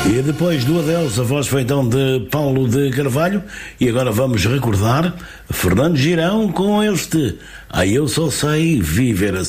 E depois do adeus, a voz foi então de Paulo de Carvalho. E agora vamos recordar Fernando Girão com este Eu Só Sei Viver Assim.